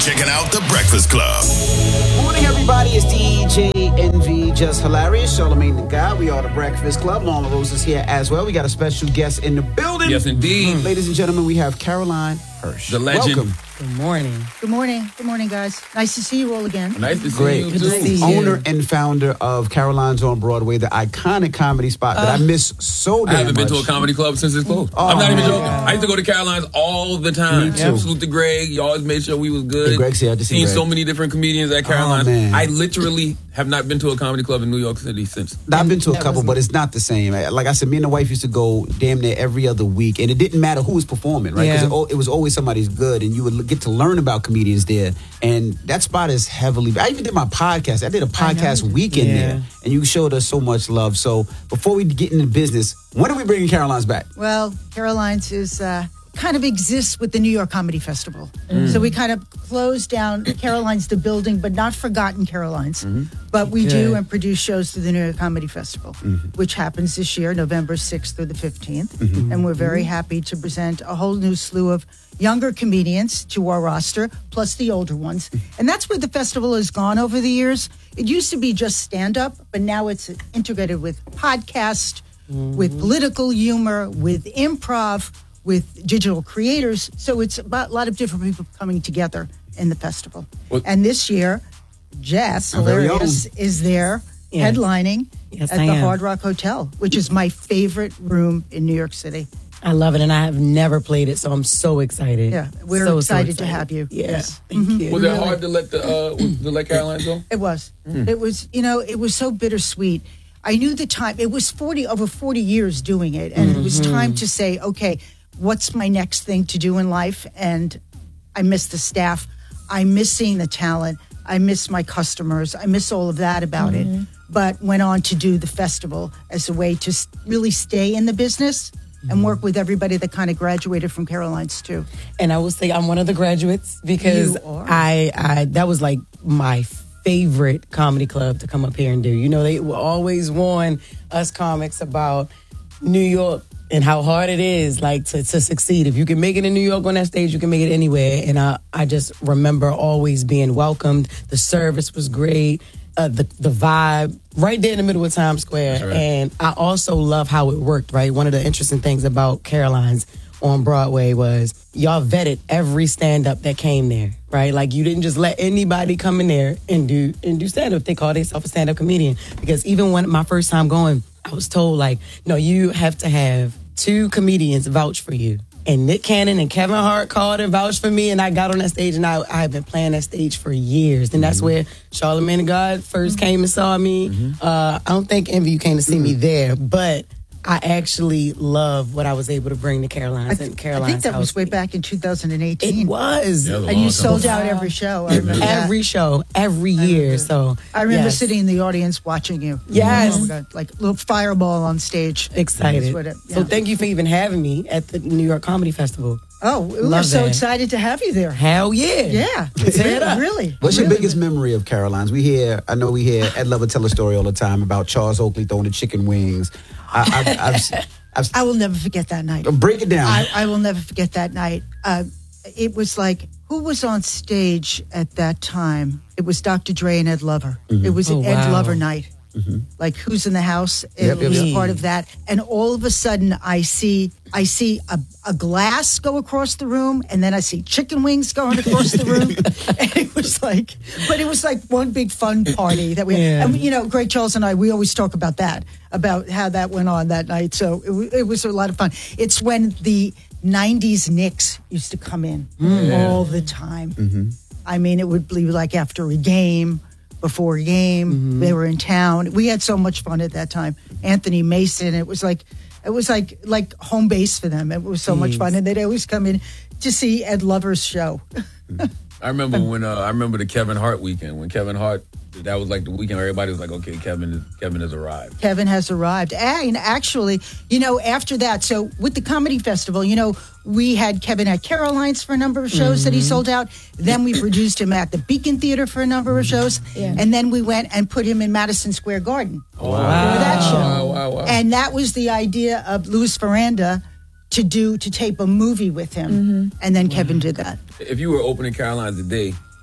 checking out The Breakfast Club. Morning, everybody. It's DJ NV, Just Hilarious, Charlamagne the Guy. We are The Breakfast Club. Lorna Rose is here as well. We got a special guest in the building. Yes, indeed. Ladies and gentlemen, we have Caroline Hirsch. The legend. Welcome. Good morning. Good morning. Good morning, guys. Nice to see you all again. Nice to see Great. you, Good too. to see you. Owner and founder of Caroline's on Broadway, the iconic comedy spot that I miss so damn much. I haven't been to a comedy club since it's closed. I'm not even joking. I used to go to Caroline's all the time. Me too. Salute to Greg. You always made sure we was good. Hey, Greg's here. I just seen seen so Greg. many different comedians at Caroline's. man. I literally have not been to a comedy club in New York City since. I've been to a couple, but it's not the same. Like I said, me and the wife used to go damn near every other week, and it didn't matter who was performing, right? Because it was always somebody's good, and you would get to learn about comedians there. And that spot is heavily. I even did my podcast. I did a podcast weekend there, and you showed us so much love. So before we get into business, when are we bringing Caroline's back? Well, Caroline's is kind of exists with the New York Comedy Festival. So we kind of closed down Caroline's the building, but not forgotten Caroline's. But we do and produce shows through the New York Comedy Festival, which happens this year, November 6th through the 15th. And we're very happy to present a whole new slew of younger comedians to our roster, plus the older ones. And that's where the festival has gone over the years. It used to be just stand-up, but now it's integrated with podcast, with political humor, with improv, with digital creators. So it's about a lot of different people coming together in the festival. And this year, Jess Hilarious is there headlining at the Hard Rock Hotel, which is my favorite room in New York City. I love it, and I have never played it, so I'm so excited. Yeah, we're so excited to have you. Yes, thank you. Was it hard to let Caroline go? It was. It was, it was so bittersweet. I knew the time. It was over 40 years doing it, and it was time to say, okay, what's my next thing to do in life? And I miss the staff. I miss seeing the talent. I miss my customers. I miss all of that about it. But went on to do the festival as a way to really stay in the business and work with everybody that kind of graduated from Caroline's too. And I will say I'm one of the graduates because I that was like my favorite comedy club to come up here and do. You know, they will always warn us comics about New York and how hard it is, like, to succeed. If you can make it in New York on that stage, you can make it anywhere. And I just remember always being welcomed. The service was great. The vibe, right there in the middle of Times Square. Right. And I also love how it worked, right? One of the interesting things about Caroline's on Broadway was y'all vetted every stand-up that came there, right? Like, you didn't just let anybody come in there and do stand-up. They call themselves a stand-up comedian. Because even when my first time going, I was told, like, no, you have to have 2 comedians vouch for you. And Nick Cannon and Kevin Hart called and vouched for me, and I got on that stage, and I have been playing that stage for years. And that's where Charlamagne the God first came and saw me. I don't think Envy, you came to see me there, but I actually love what I was able to bring to Caroline's and Caroline's I think that was house. way back in 2018. It was. Yeah, And you sold out every show. I remember that. Every show, every year. So I remember yes. sitting in the audience watching you. Yes. Oh my God, like a little fireball on stage. Excited. That's what it- So thank you for even having me at the New York Comedy Festival. Oh, we're Love so that. excited to have you there. Hell yeah. Yeah. Tear it up. Really. What's your really. biggest memory of Caroline's? I know we hear Ed Lover tell a story all the time about Charles Oakley throwing the chicken wings. I will never forget that night. Break it down. I will never forget that night. It was like, who was on stage at that time? It was Dr. Dre and Ed Lover. It was an Ed wow. Lover night. Like, who's in the house? It was part of that. And all of a sudden, I see a glass go across the room, and then I see chicken wings going across the room. And it was like one big fun party that we had. And, Greg Charles and I, we always talk about that, about how that went on that night. So it was a lot of fun. It's when the 90s Knicks used to come in all the time. I mean, it would be like after a game, before a game, they were in town. We had so much fun at that time. Anthony Mason, it was like home base for them. It was so much fun, and they'd always come in to see Ed Lover's show. I remember when the Kevin Hart weekend, when Kevin Hart, that was like the weekend where everybody was like, okay, Kevin has arrived. Kevin has arrived. And actually, after that, so with the Comedy Festival, we had Kevin at Caroline's for a number of shows that he sold out. Then we produced him at the Beacon Theater for a number of shows. Yeah. And then we went and put him in Madison Square Garden for that show. Wow. And that was the idea of Louis Ferranda to tape a movie with him. And then Kevin did that. If you were opening Caroline's today,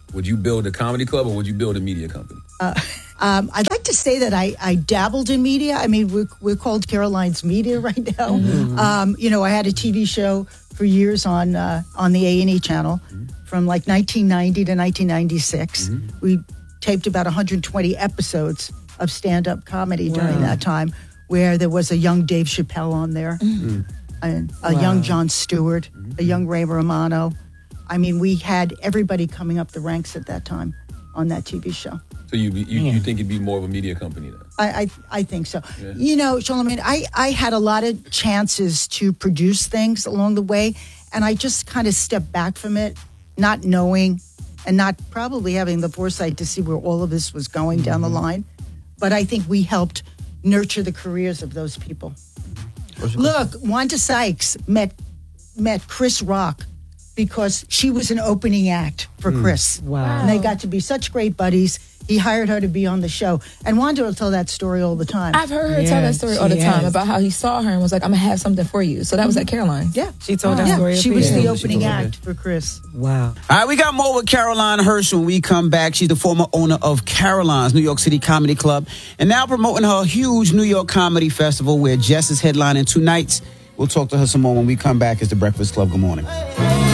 Would you build a comedy club or would you build a media company? I'd like to say that I dabbled in media. I mean, we're called Caroline's Media right now. Mm-hmm. I had a TV show for years on the A&E channel from like 1990 to 1996. Mm-hmm. We taped about 120 episodes of stand-up comedy during that time, where there was a young Dave Chappelle on there, and a young Jon Stewart, a young Ray Romano. I mean, we had everybody coming up the ranks at that time on that TV show. So you think it'd be more of a media company then? I think so. Yeah. Charlamagne, I had a lot of chances to produce things along the way, and I just kind of stepped back from it, not knowing and not probably having the foresight to see where all of this was going down the line. But I think we helped nurture the careers of those people. Look, Wanda Sykes met Chris Rock because she was an opening act for Chris. Wow. And they got to be such great buddies. He hired her to be on the show. And Wanda will tell that story all the time. I've heard her tell that story all the time about how he saw her and was like, I'm going to have something for you. So that was at Caroline's. Yeah. She told that story. She was the opening act for Chris. Wow. All right, we got more with Caroline Hirsch when we come back. She's the former owner of Caroline's New York City Comedy Club and now promoting her huge New York Comedy Festival where Jess is headlining 2 nights. We'll talk to her some more when we come back. It's The Breakfast Club. Good morning.